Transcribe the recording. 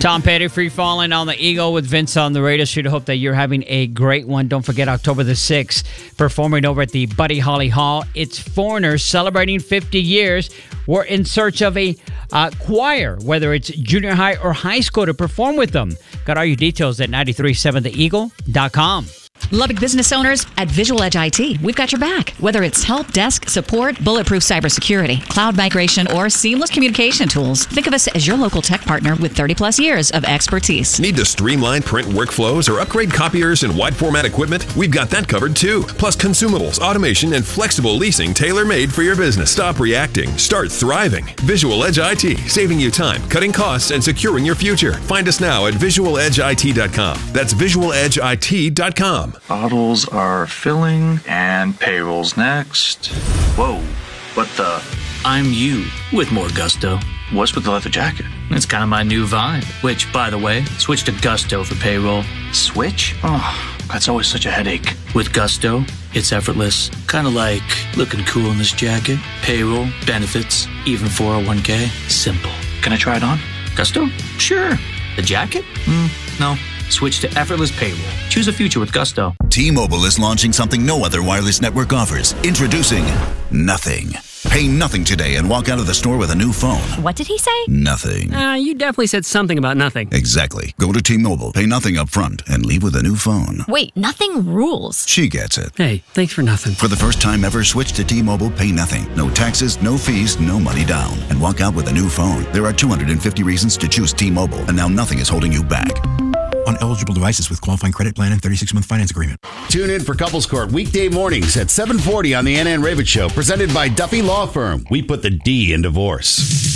Tom Petty, Free Falling on the Eagle with Vince on the radio shoot. I hope that you're having a great one. Don't forget, October the 6th, performing over at the Buddy Holly Hall. It's Foreigners celebrating 50 years. We're in search of a choir, whether it's junior high or high school, to perform with them. Got all your details at 937theeagle.com. Lubbock business owners, at Visual Edge IT, we've got your back. Whether it's help desk, support, bulletproof cybersecurity, cloud migration, or seamless communication tools, think of us as your local tech partner with 30-plus years of expertise. Need to streamline print workflows or upgrade copiers and wide format equipment? We've got that covered too. Plus consumables, automation, and flexible leasing tailor-made for your business. Stop reacting. Start thriving. Visual Edge IT, saving you time, cutting costs, and securing your future. Find us now at visualedgeit.com. That's visualedgeit.com. Bottles are filling, and payroll's next. Whoa, what the? I'm you with more gusto. What's with the leather jacket? It's kind of my new vibe, which, by the way, switch to Gusto for payroll. Switch? Oh, that's always such a headache. With Gusto, it's effortless. Kind of like looking cool in this jacket. Payroll, benefits, even 401k. Simple. Can I try it on? Gusto? Sure. The jacket? No. Switch to effortless payroll. Choose a future with Gusto. T-Mobile is launching something no other wireless network offers. Introducing Nothing. Pay nothing today and walk out of the store with a new phone. What did he say? Nothing. You definitely said something about nothing. Exactly. Go to T-Mobile, pay nothing up front, and leave with a new phone. Wait, nothing rules. She gets it. Hey, thanks for nothing. For the first time ever, switch to T-Mobile, pay nothing. No taxes, no fees, no money down. And walk out with a new phone. There are 250 reasons to choose T-Mobile, and now nothing is holding you back. On eligible devices with qualifying credit plan and 36-month finance agreement. Tune in for Couples Court weekday mornings at 7:40 on the Ann Ravitch Show, presented by Duffy Law Firm. We put the D in divorce.